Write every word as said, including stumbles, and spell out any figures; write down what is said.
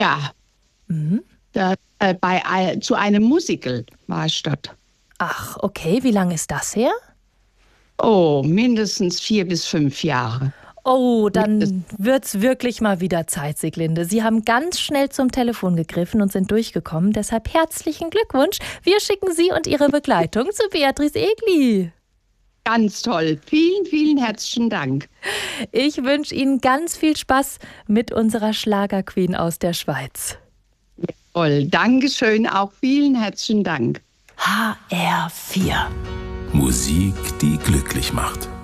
Ja, Mhm. da, äh, bei, ei- zu einem Musical war ich dort. Ach, okay. Wie lange ist das her? Oh, mindestens vier bis fünf Jahre. Oh, Mindest- dann wird's wirklich mal wieder Zeit, Sieglinde. Sie haben ganz schnell zum Telefon gegriffen und sind durchgekommen. Deshalb herzlichen Glückwunsch. Wir schicken Sie und Ihre Begleitung zu Beatrice Egli. Ganz toll. Vielen, vielen herzlichen Dank. Ich wünsche Ihnen ganz viel Spaß mit unserer Schlagerqueen aus der Schweiz. Toll. Dankeschön. Auch vielen herzlichen Dank. H R vier. Musik, die glücklich macht.